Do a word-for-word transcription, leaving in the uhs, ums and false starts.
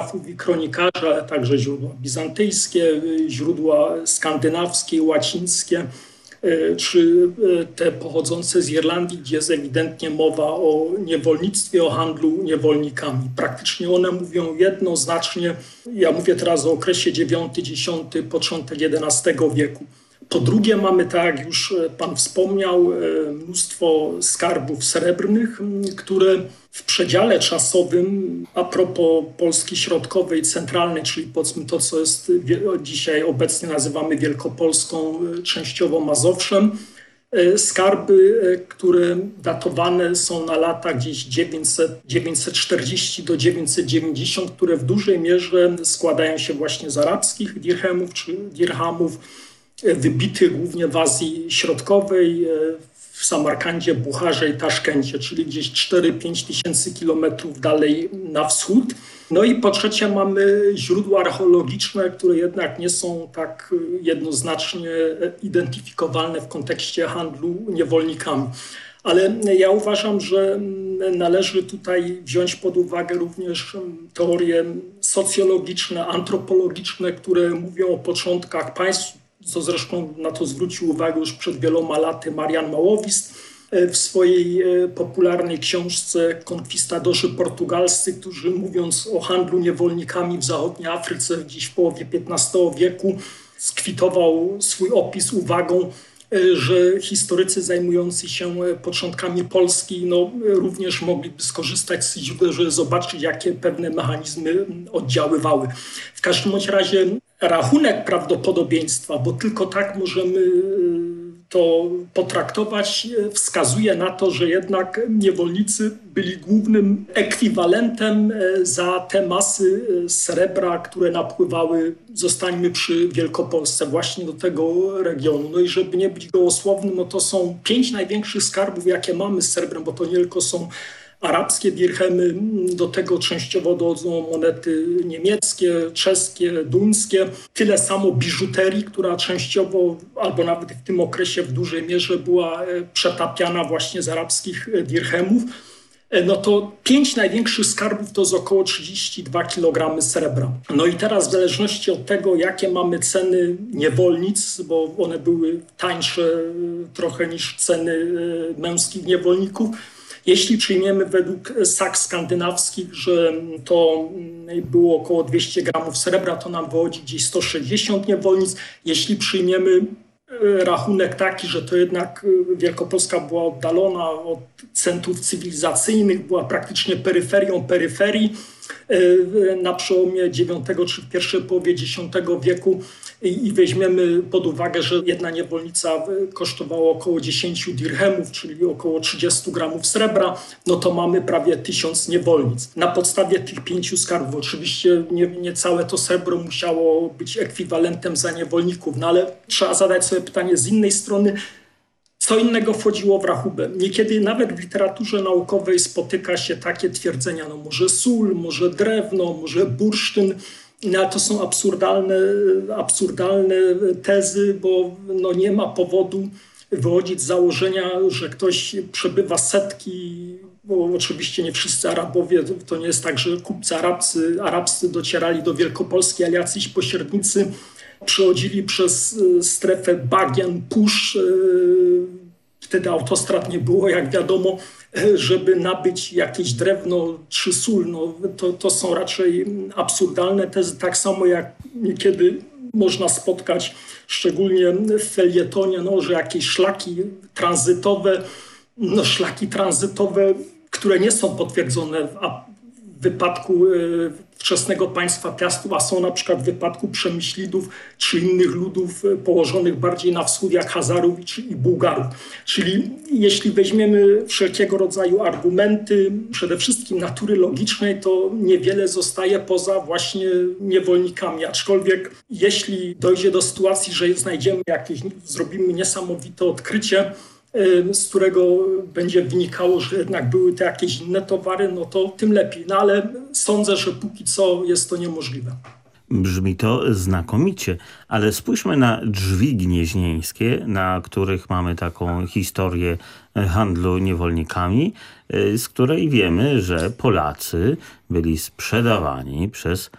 historiografów i kronikarzy, ale także źródła bizantyjskie, źródła skandynawskie, łacińskie, czy te pochodzące z Irlandii, gdzie jest ewidentnie mowa o niewolnictwie, o handlu niewolnikami. Praktycznie one mówią jednoznacznie, ja mówię teraz o okresie dziewiąty, dziesiąty, początek jedenastego wieku. Po drugie mamy, tak jak już pan wspomniał, mnóstwo skarbów srebrnych, które w przedziale czasowym, a propos Polski Środkowej i Centralnej, czyli powiedzmy to, co jest dzisiaj obecnie nazywamy Wielkopolską, częściowo Mazowszem, skarby, które datowane są na lata gdzieś dziewięćset czterdzieści do dziewięćset dziewięćdziesiąt, które w dużej mierze składają się właśnie z arabskich dirhemów czy dirhamów, wybitych głównie w Azji Środkowej, w Samarkandzie, Bucharze i Taszkencie, czyli gdzieś cztery pięć tysięcy kilometrów dalej na wschód. No i po trzecie mamy źródła archeologiczne, które jednak nie są tak jednoznacznie identyfikowalne w kontekście handlu niewolnikami. Ale ja uważam, że należy tutaj wziąć pod uwagę również teorie socjologiczne, antropologiczne, które mówią o początkach państw, co zresztą na to zwrócił uwagę już przed wieloma laty Marian Małowist w swojej popularnej książce Konkwistadorzy portugalscy, którzy mówiąc o handlu niewolnikami w zachodniej Afryce gdzieś w połowie piętnastego wieku skwitował swój opis uwagą, że historycy zajmujący się początkami Polski no, również mogliby skorzystać z źródeł, żeby zobaczyć, jakie pewne mechanizmy oddziaływały. W każdym razie rachunek prawdopodobieństwa, bo tylko tak możemy to potraktować, wskazuje na to, że jednak niewolnicy byli głównym ekwiwalentem za te masy srebra, które napływały, zostańmy przy Wielkopolsce, właśnie do tego regionu. No i żeby nie być gołosłownym, no to są pięć największych skarbów, jakie mamy z srebrem, bo to nie tylko są arabskie dirhemy, do tego częściowo dochodzą monety niemieckie, czeskie, duńskie. Tyle samo biżuterii, która częściowo, albo nawet w tym okresie w dużej mierze była przetapiana właśnie z arabskich dirhemów. No to pięć największych skarbów to jest około trzydzieści dwa kilogramy srebra. No i teraz w zależności od tego, jakie mamy ceny niewolnic, bo one były tańsze trochę niż ceny męskich niewolników, jeśli przyjmiemy według sak skandynawskich, że to było około dwieście gramów srebra, to nam wychodzi gdzieś sto sześćdziesiąt niewolnic. Jeśli przyjmiemy rachunek taki, że to jednak Wielkopolska była oddalona od centrów cywilizacyjnych, była praktycznie peryferią peryferii na przełomie dziewiątego czy w pierwszej połowie dziesiątego wieku i weźmiemy pod uwagę, że jedna niewolnica kosztowała około dziesięć dirhemów, czyli około trzydzieści gramów srebra, no to mamy prawie tysiąc niewolnic. Na podstawie tych pięciu skarbów, oczywiście nie, nie całe to srebro musiało być ekwiwalentem za niewolników, no ale trzeba zadać sobie pytanie z innej strony, co innego wchodziło w rachubę. Niekiedy nawet w literaturze naukowej spotyka się takie twierdzenia, no może sól, może drewno, może bursztyn, no ale to są absurdalne, absurdalne tezy, bo no nie ma powodu wychodzić z założenia, że ktoś przebywa setki, bo oczywiście nie wszyscy Arabowie, to nie jest tak, że kupcy arabscy, arabscy docierali do Wielkopolski, ale jacyś pośrednicy przechodzili przez strefę bagien, pusz, wtedy autostrad nie było, jak wiadomo, żeby nabyć jakieś drewno czy sól. No, to, to są raczej absurdalne tezy, tak samo jak niekiedy można spotkać, szczególnie w felietonie, no, że jakieś szlaki tranzytowe, no, szlaki tranzytowe, które nie są potwierdzone w, w wypadku y, wczesnego państwa Piastów, a są na przykład w wypadku Przemyślidów czy innych ludów położonych bardziej na wschód, jak Hazarów czy, i Bułgarów. Czyli jeśli weźmiemy wszelkiego rodzaju argumenty, przede wszystkim natury logicznej, to niewiele zostaje poza właśnie niewolnikami. Aczkolwiek jeśli dojdzie do sytuacji, że znajdziemy jakieś, zrobimy niesamowite odkrycie, z którego będzie wynikało, że jednak były to jakieś inne towary, no to tym lepiej. No ale sądzę, że póki co jest to niemożliwe. Brzmi to znakomicie, ale spójrzmy na drzwi gnieźnieńskie, na których mamy taką historię handlu niewolnikami, z której wiemy, że Polacy byli sprzedawani przez